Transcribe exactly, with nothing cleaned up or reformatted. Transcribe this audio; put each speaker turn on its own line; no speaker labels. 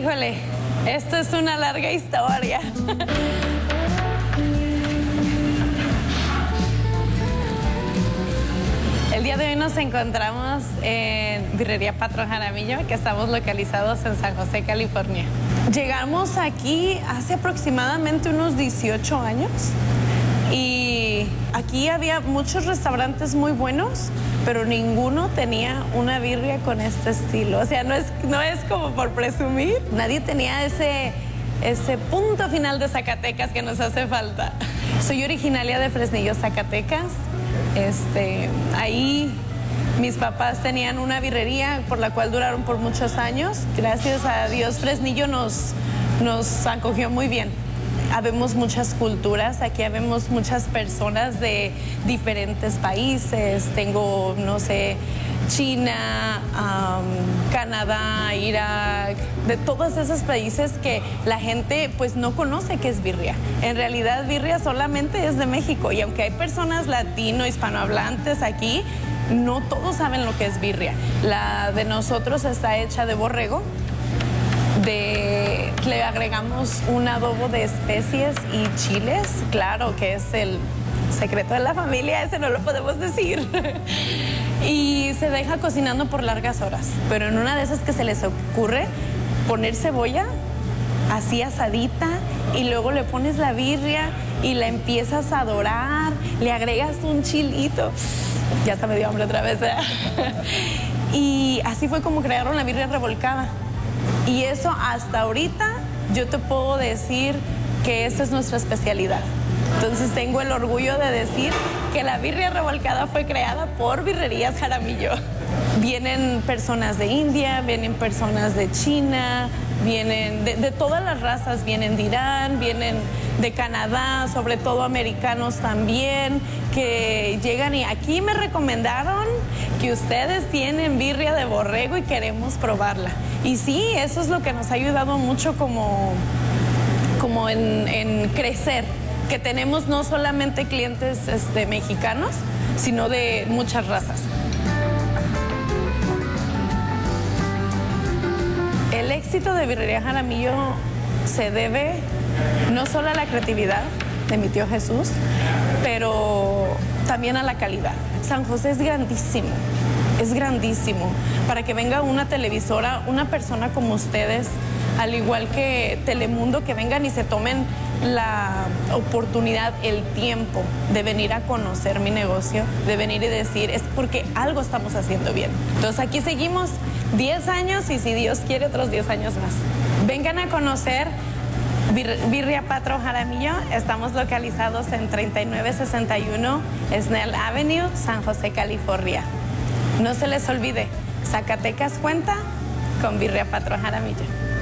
Híjole, esto es una larga historia. El día de hoy nos encontramos en Birrería Patrón Jaramillo, que estamos localizados en San José, California. Llegamos aquí hace aproximadamente unos dieciocho años y aquí había muchos restaurantes muy buenos, pero ninguno tenía una birria con este estilo. O sea, no es, no es como por presumir. Nadie tenía ese, ese punto final de Zacatecas que nos hace falta. Soy originaria de Fresnillo, Zacatecas. Este, ahí mis papás tenían una birrería por la cual duraron por muchos años. Gracias a Dios, Fresnillo nos, nos acogió muy bien. Habemos muchas culturas, aquí habemos muchas personas de diferentes países. Tengo, no sé, China, um, Canadá, Irak, de todos esos países que la gente pues no conoce qué es birria. En realidad birria solamente es de México, y aunque hay personas latino, hispanohablantes aquí, no todos saben lo que es birria. La de nosotros está hecha de borrego. De, le agregamos un adobo de especies y chiles, claro que es el secreto de la familia, ese no lo podemos decir. Y se deja cocinando por largas horas, pero en una de esas que se les ocurre poner cebolla así asadita y luego le pones la birria y la empiezas a dorar, le agregas un chilito, ya hasta me dio hambre otra vez, ¿eh? Y así fue como crearon la birria revolcada. Y eso hasta ahorita yo te puedo decir que esta es nuestra especialidad. Entonces tengo el orgullo de decir que la birria revolcada fue creada por Birrerías Jaramillo. Vienen personas de India, vienen personas de China, vienen de, de todas las razas, vienen de Irán, vienen de Canadá, sobre todo americanos también, que llegan y aquí me recomendaron que ustedes tienen birria de borrego y queremos probarla. Y sí, eso es lo que nos ha ayudado mucho como, como en, en crecer, que tenemos no solamente clientes este, mexicanos, sino de muchas razas. El éxito de Birrería Jaramillo se debe no solo a la creatividad de mi tío Jesús, pero también a la calidad. San José es grandísimo, es grandísimo. Para que venga una televisora, una persona como ustedes, al igual que Telemundo, que vengan y se tomen la oportunidad, el tiempo de venir a conocer mi negocio, de venir y decir, es porque algo estamos haciendo bien. Entonces aquí seguimos diez años y si Dios quiere otros diez años más. Vengan a conocer Bir Birria Patrón Jaramillo. Estamos localizados en treinta y nueve sesenta y uno Snell Avenue, San José, California. No se les olvide, Zacatecas cuenta con Birria Patrón Jaramillo.